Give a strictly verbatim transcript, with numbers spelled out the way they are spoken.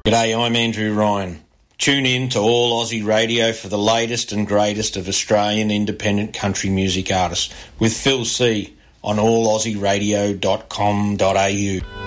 G'day, I'm Andrew Ryan. Tune in to All Aussie Radio for the latest and greatest of Australian independent country music artists with Phil C on all aussie radio dot com dot a u.